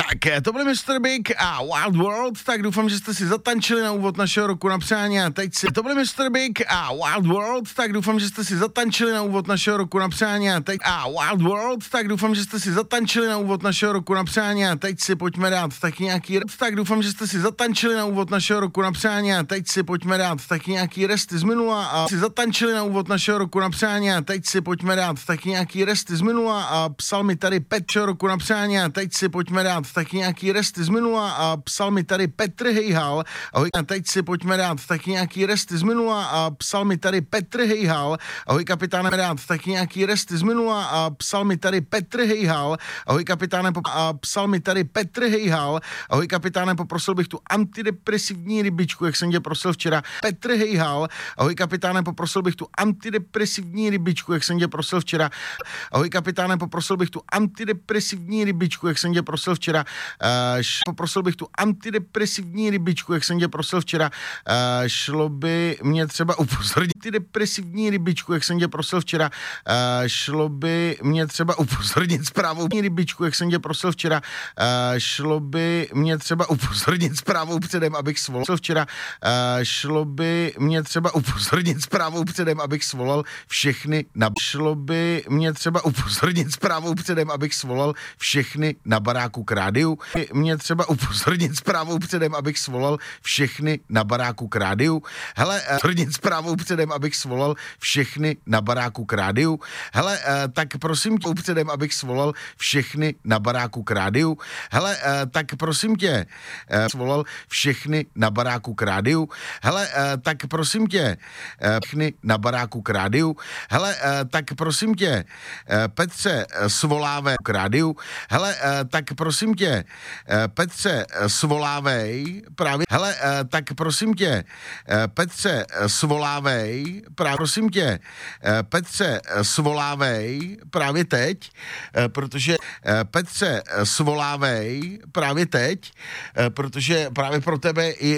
Tak, to byl Mr. Big a Wild World, tak doufám, že jste si zatančili na úvod našeho roku na přání a teď si... To byl Mr. Big a Wild World, tak doufám, že jste si zatančili na úvod našeho roku na přání a teď... A Wild World, tak doufám, že jste si zatančili na úvod našeho roku na přání a teď si pojďme dát taky nějaký... Tak doufám, že jste si zatančili na úvod našeho roku na přání a teď si pojďme dát taky nějaký resty z minula a si zatančili na úvod našeho roku na přání a teď si pojďme dát taky nějaký resty z minula a psal mi tady Petr roku na přání a teď si pojďme dát taky nějaký resty z minula a psal mi tady Petr Hejhal. Ahoj, a teď si pojďme dát taky nějaký resty z minula a psal mi tady Petr Hejhal. Ahoj kapitáne, dát taky nějaký resty z minula a psal mi tady Petr Hejhal. Ahoj kapitáne, a psal mi tady Petr Hejhal. Ahoj kapitáne, poprosil bych tu antidepresivní rybičku, jak jsem tě prosil včera. Petr Hejhal. Ahoj kapitáne, poprosil bych tu antidepresivní rybičku, jak jsem tě prosil včera. Ahoj kapitáne, poprosil bych tu antidepresivní rybičku, jak jsem tě prosil včera. Poprosil bych tu antidepresivní rybičku, jak jsem tě prosil včera. Šlo by mě třeba upozornit antidepresivní rybičku, jak jsem tě prosil včera. Šlo by mě třeba upozornit zprávou rybičku, jak jsem tě prosil včera. Šlo by mě třeba upozornit zprávou předem, abych svolal včera. Šlo by mě třeba upozornit zprávou předem, abych svolal všechny na... Šlo by mě třeba upozornit zprávou předem, abych svolal všechny na baráku k rádiu. Mě třeba upozornit zprávou předem, abych svolal všechny na baráku k rádiu. Hele, upozornit zprávou předem, abych svolal všechny na baráku k rádiu. Hele, tak prosím tě předem, abych svolal všechny na baráku k rádiu. Hele, tak prosím tě, svolal všechny na baráku k rádiu. Hele, tak prosím tě, všechny na baráku k rádiu. Hele, tak prosím tě, Petře, svolávej k rádiu. Hele, tak prosím tě, Petře, svolávej právě. Hele, tak prosím tě, Petře, svolávej právě. Prosím tě, Petře, svolávej právě teď, protože Petře, svolávej právě teď, protože právě pro tebe i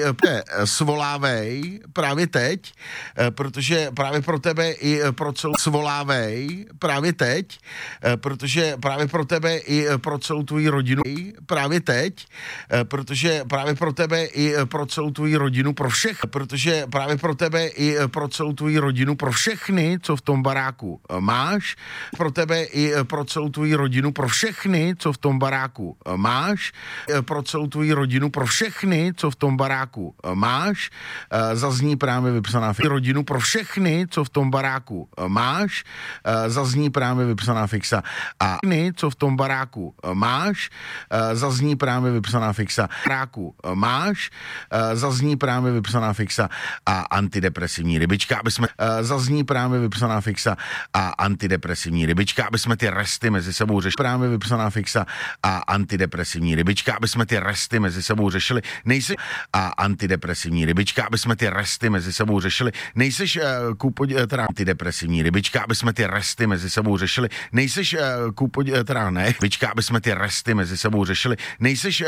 svolávej právě teď, protože právě pro tebe i pro celou svolávej právě teď, protože právě pro tebe i pro celou tvoji rodinu právě teď, protože právě pro tebe i pro celou tvoji rodinu, pro všech, protože právě pro tebe i pro celou tvoji rodinu, pro všechny, co v tom baráku máš, pro tebe i pro celou tvoji rodinu, pro všechny, co v tom baráku máš, pro celou tvoji rodinu, pro všechny, co v tom baráku máš, zazní právě vypsaná rodinu, pro všechny, co v tom baráku máš, zazní právě vypsaná fixa a co v tom baráku máš, zazní právě vypsaná fixa. Baráku máš, zazní právě vypsaná fixa a antidepresivní rybička, aby jsme zazní právě vypsaná fixa a antidepresivní rybička, aby jsme ty resty mezi sebou řešili. Právě vypsaná fixa a antidepresivní rybička, aby jsme ty resty mezi sebou řešili. Nejsi a antidepresivní rybička, aby jsme ty resty mezi sebou řešili. Nejseš teda antidepresivní rybička, aby jsme ty resty mezi sebou řešili. Nejseš teda ne, rybička, aby jsme ty resty mezi sebou řešili. Nejseš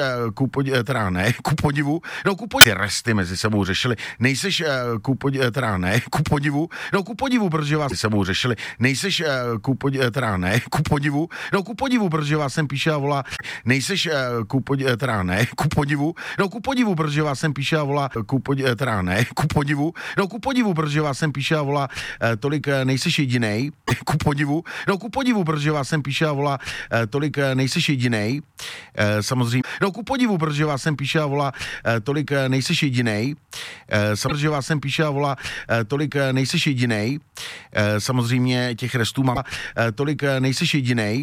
teda ne, ku podivu, no ty resty mezi sebou řešili. Nejseš teda ne, ku podivu, no ku podivu, protože vás mezi sebou řešili. Nejseš teda ne, ku podivu, no ku podivu, protože vás sem píše a volá. Nejseš teda ne, ku podivu, no ku podivu, protože vás sem píše a volá. Teda ne, ku podivu, no ku podivu, protože vás sem píše a volá. Tolik nejseš jedinej, ku podivu, no ku podivu, protože vás sem píše a volá. Tolik nejseš jedinej, samozřejmě, no ku podivu, protože vás sem píše a volá. Tolik nejseš jedinej, protože vás sem píše a volá. Tolik nejseš jedinej, samozřejmě těch restů mám, tolik nejseš jedinej,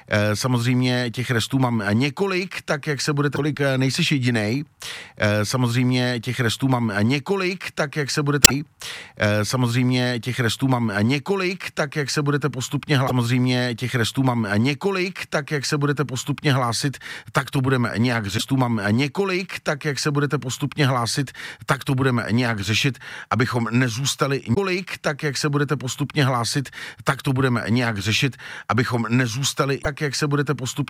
samozřejmě těch restů mám několik, tak jak se budete, tolik nejseš jedinej, samozřejmě těch restů mám několik, tak jak se budete, samozřejmě těch restů mám několik, tak jak se budete postupně hlásit, samozřejmě těch restů mám několik, tak jak se budete postupně hlásit, tak to budeme nějak řešit, mám několik, tak jak se budete postupně hlásit, tak to budeme nějak řešit, abychom nezůstali několik, tak jak se budete postupně hlásit, tak to budeme nějak řešit, abychom nezůstali, tak jak se budete postupně